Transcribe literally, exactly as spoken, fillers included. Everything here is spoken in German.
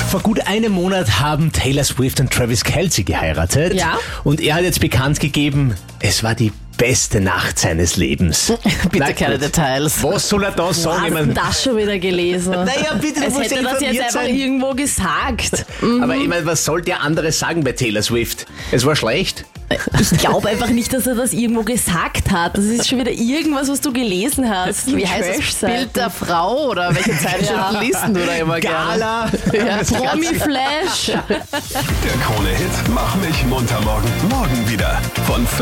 Vor gut einem Monat haben Taylor Swift und Travis Kelce geheiratet. Ja. Und er hat jetzt bekannt gegeben, es war die beste Nacht seines Lebens. Bitte Na keine gut. Details. Was soll er da sagen? Ich Hast du mein, das schon wieder gelesen? Naja, bitte, du Es musst hätte ja das jetzt informiert einfach sein. irgendwo gesagt. Aber ich meine, was soll der andere sagen bei Taylor Swift? Es war schlecht. Ich glaube einfach nicht, dass er das irgendwo gesagt hat. Das ist schon wieder irgendwas, was du gelesen hast. Wie heißt das? Bild der Frau oder welche Zeitschrift liest du da immer gerne? Gala. Ja, Promi-Flash. Der Krone-Hit Mach mich munter morgen. Morgen wieder. Von